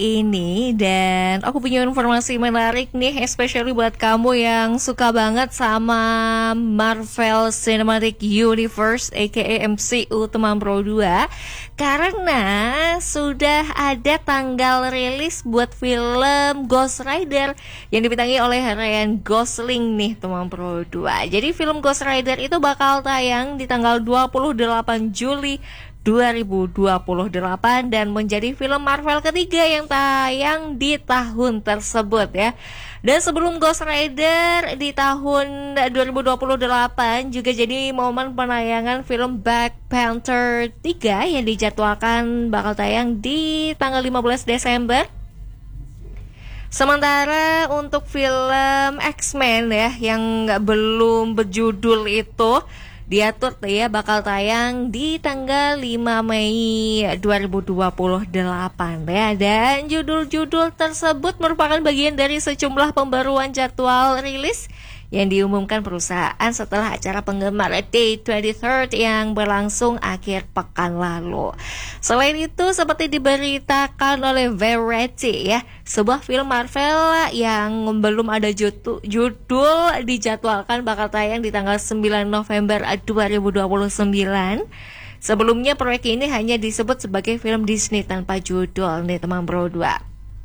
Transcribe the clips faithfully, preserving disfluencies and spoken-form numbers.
ini. Dan aku punya informasi menarik nih, especially buat kamu yang suka banget sama Marvel Cinematic Universe aka M C U teman Pro dua. Karena sudah ada tanggal rilis buat film Ghost Rider yang dibintangi oleh Ryan Gosling nih teman Pro dua. Jadi film Ghost Rider itu bakal tayang di tanggal dua puluh delapan Juli dua ribu dua puluh delapan dan menjadi film Marvel ketiga yang tayang di tahun tersebut ya. Dan sebelum Ghost Rider di tahun dua ribu dua puluh delapan juga jadi momen penayangan film Black Panther tiga yang dijadwalkan bakal tayang di tanggal lima belas Desember. Sementara untuk film X-Men ya yang belum berjudul itu diatur ya bakal tayang di tanggal lima Mei dua ribu dua puluh delapan ya. Dan judul-judul tersebut merupakan bagian dari sejumlah pembaruan jadwal rilis yang diumumkan perusahaan setelah acara penggemar Day dua puluh tiga yang berlangsung akhir pekan lalu. Selain itu, seperti diberitakan oleh Variety ya, sebuah film Marvel yang belum ada judul, judul dijadwalkan bakal tayang di tanggal sembilan November dua ribu dua puluh sembilan. Sebelumnya proyek ini hanya disebut sebagai film Disney tanpa judul nih teman Bro dua.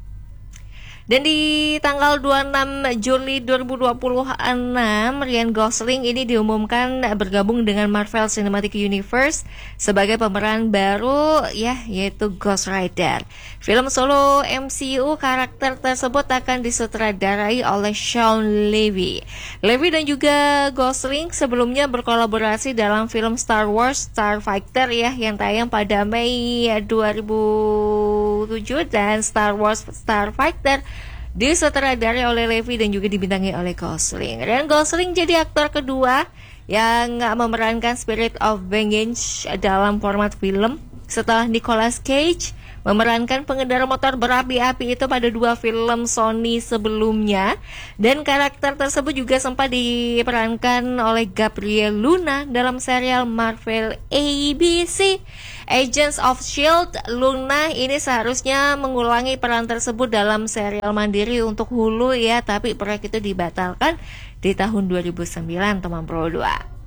Dan di tanggal dua puluh enam Juli dua ribu dua puluh enam, Ryan Gosling ini diumumkan bergabung dengan Marvel Cinematic Universe sebagai pemeran baru ya, yaitu Ghost Rider. Film solo M C U karakter tersebut akan disutradarai oleh Shawn Levy. Levy dan juga Gosling sebelumnya berkolaborasi dalam film Star Wars Starfighter ya, yang tayang pada Mei dua ribu tujuh, dan Star Wars Starfighter disutradarai oleh Levy dan juga dibintangi oleh Gosling. Dan Gosling jadi aktor kedua yang memerankan Spirit of Vengeance dalam format film setelah Nicolas Cage memerankan pengendara motor berapi-api itu pada dua film Sony sebelumnya. Dan karakter tersebut juga sempat diperankan oleh Gabriel Luna dalam serial Marvel A B C Agents of Shield. Luna ini seharusnya mengulangi peran tersebut dalam serial mandiri untuk Hulu ya, tapi proyek itu dibatalkan di tahun dua ribu sembilan teman Pro dua.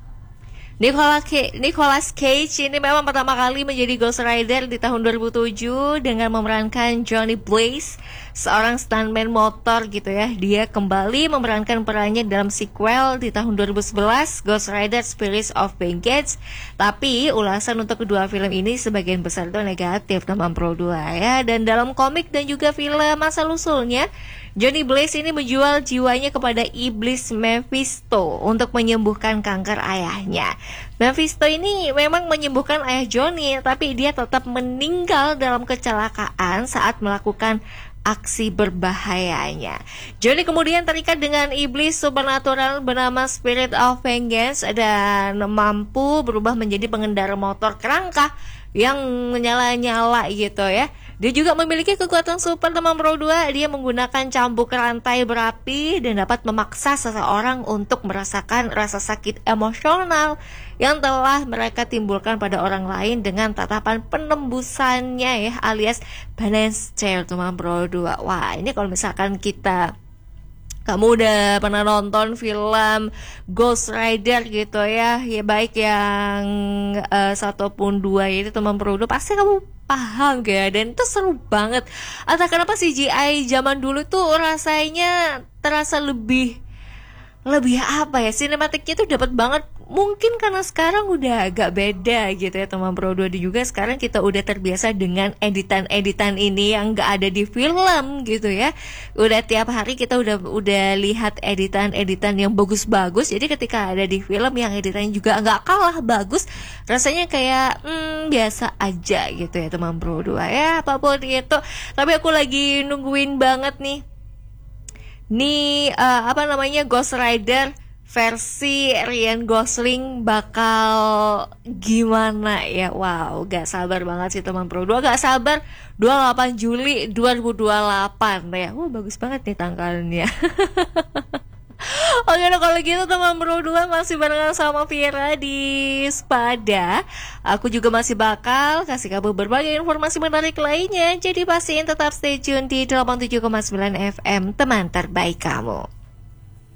Nicolas Cage, Nicolas Cage ini memang pertama kali menjadi Ghost Rider di tahun dua ribu tujuh dengan memerankan Johnny Blaze, seorang stuntman motor gitu ya. Dia kembali memerankan perannya dalam sequel di tahun dua ribu sebelas, Ghost Rider Spirits of Vengeance. Tapi ulasan untuk kedua film ini sebagian besar itu negatif teman Pro dua ya. Dan dalam komik dan juga film masa usulnya, Johnny Blaze ini menjual jiwanya kepada iblis Mephisto untuk menyembuhkan kanker ayahnya. Mephisto ini memang menyembuhkan ayah Johnny, tapi dia tetap meninggal dalam kecelakaan saat melakukan aksi berbahayanya. Johnny kemudian terikat dengan iblis supernatural bernama Spirit of Vengeance dan mampu berubah menjadi pengendara motor kerangka yang menyala-nyala gitu ya. Dia juga memiliki kekuatan super teman Pro dua. Dia menggunakan cambuk rantai berapi dan dapat memaksa seseorang untuk merasakan rasa sakit emosional yang telah mereka timbulkan pada orang lain dengan tatapan penembusannya ya, alias balance chair teman Pro dua. Wah, ini kalau misalkan kita kamu udah pernah nonton film Ghost Rider gitu ya, ya baik yang uh, satu pun dua ini teman Pro dua, pasti kamu paham ya. Dan itu seru banget. Entah kenapa C G I zaman dulu tuh rasanya terasa lebih lebih apa ya, sinematiknya tuh dapat banget. Mungkin karena sekarang udah agak beda gitu ya teman Pro dua. Dan juga sekarang kita udah terbiasa dengan editan-editan ini yang gak ada di film gitu ya. Udah tiap hari kita udah udah lihat editan-editan yang bagus-bagus. Jadi ketika ada di film yang editannya juga gak kalah bagus, rasanya kayak hmm, biasa aja gitu ya teman Pro dua ya. Apapun itu, tapi aku lagi nungguin banget nih Nih uh, apa namanya Ghost Rider versi Ryan Gosling bakal gimana ya. Wow, gak sabar banget sih teman Pro dua. Gak sabar dua puluh delapan Juli dua ribu dua puluh delapan ya. Wah, bagus banget nih tanggalnya. Oke, nah kalau gitu teman berdua masih barengan sama Vira di Spada. Aku juga masih bakal kasih kabar berbagai informasi menarik lainnya. Jadi pastiin tetap stay tune di delapan puluh tujuh koma sembilan F M, teman terbaik kamu.